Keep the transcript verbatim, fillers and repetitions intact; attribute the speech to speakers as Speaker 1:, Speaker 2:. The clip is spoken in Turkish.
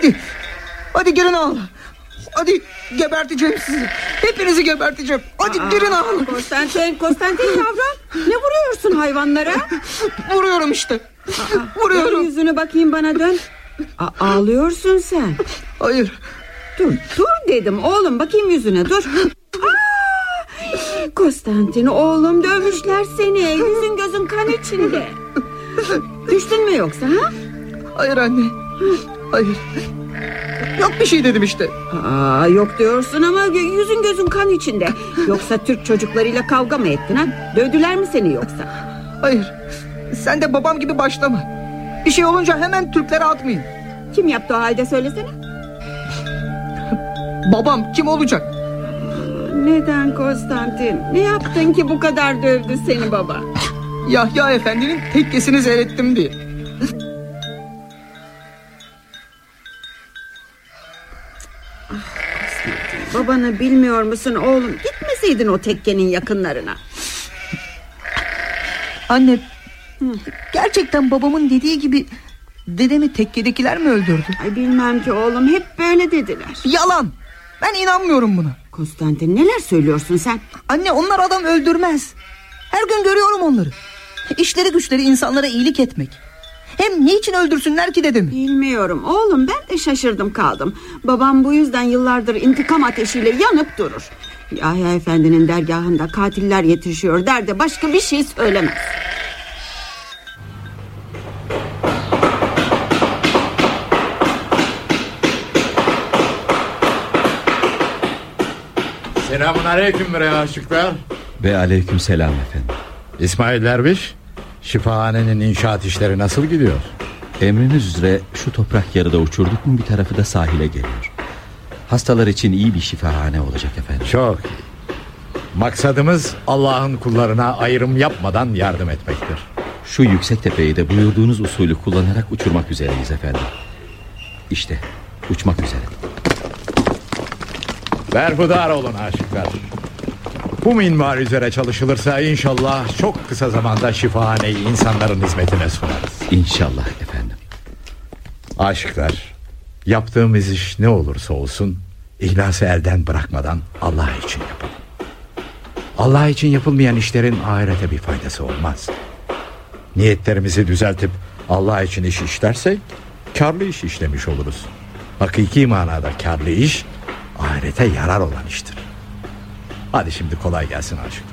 Speaker 1: Hadi. Hadi girin ağla. Hadi geberteceğim sizi. Hepinizi geberteceğim. Hadi Aa, girin ağla.
Speaker 2: Konstantin, Konstantin yavrum. Ne vuruyorsun hayvanlara?
Speaker 1: Vuruyorum işte.
Speaker 2: Aa,
Speaker 1: Vuruyorum.
Speaker 2: Dur yüzüne bakayım, bana dön. Aa, ağlıyorsun sen.
Speaker 1: Hayır.
Speaker 2: Dur dur dedim oğlum, bakayım yüzüne, dur. Aa, Konstantin oğlum, dövmüşler seni. Yüzün gözün kan içinde. Düştün mü yoksa ha?
Speaker 1: Hayır anne. Hayır. Yok bir şey dedim işte.
Speaker 2: Aa, yok diyorsun ama yüzün gözün kan içinde. Yoksa Türk çocuklarıyla kavga mı ettin ha? Dövdüler mi seni yoksa?
Speaker 1: Hayır. Sen de babam gibi başlama. Bir şey olunca hemen Türklere atmayın.
Speaker 2: Kim yaptı o halde, söylesene.
Speaker 1: Babam kim olacak?
Speaker 2: Neden Konstantin? Ne yaptın ki bu kadar dövdü seni baba?
Speaker 1: Yahya Efendi'nin tekkesini seyrettim diye.
Speaker 2: Babanı bilmiyor musun oğlum? Gitmeseydin o tekkenin yakınlarına.
Speaker 1: Anne, Hı. gerçekten babamın dediği gibi dedemi tekkedekiler mi öldürdü?
Speaker 2: Ay bilmem ki oğlum, hep böyle dediler.
Speaker 1: Yalan. Ben inanmıyorum buna.
Speaker 2: Konstantin, neler söylüyorsun sen?
Speaker 1: Anne, onlar adam öldürmez. Her gün görüyorum onları. İşleri güçleri insanlara iyilik etmek. Hem niçin öldürsünler ki dedemi?
Speaker 2: Bilmiyorum oğlum, ben de şaşırdım kaldım. Babam bu yüzden yıllardır intikam ateşiyle yanıp durur. Yahya Efendi'nin dergahında katiller yetişiyor der de başka bir şey söylemez.
Speaker 3: Selamun aleyküm bre aşıklar.
Speaker 4: Ve aleyküm selam efendim.
Speaker 3: İsmail Derviş, şifahanenin inşaat işleri nasıl gidiyor?
Speaker 4: Emriniz üzere şu toprak yarıda uçurduk mu bir tarafı da sahile geliyor. Hastalar için iyi bir şifahane olacak efendim.
Speaker 3: Çok iyi. Maksadımız Allah'ın kullarına ayrım yapmadan yardım etmektir.
Speaker 4: Şu yüksek tepeyi de buyurduğunuz usulü kullanarak uçurmak üzereyiz efendim. İşte uçmak üzere.
Speaker 3: Berhudar olun aşıklar. Bu minval üzere çalışılırsa inşallah çok kısa zamanda şifahaneyi insanların hizmetine sunarız.
Speaker 4: İnşallah efendim.
Speaker 3: Aşıklar, yaptığımız iş ne olursa olsun İhlası elden bırakmadan Allah için yapalım. Allah için yapılmayan işlerin ahirete bir faydası olmaz. Niyetlerimizi düzeltip Allah için iş işlersek karlı iş işlemiş oluruz. Hakiki manada karlı iş ahirete yarar olan iştir. Hadi şimdi kolay gelsin aşıklar.